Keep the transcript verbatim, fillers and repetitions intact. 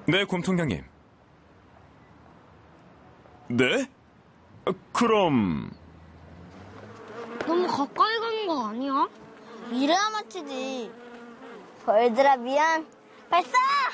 네, 곰통장님. 네? 그럼... 너무 가까이 가는 거 아니야? 이래야 맞히지. 벌들아 미안. 발사!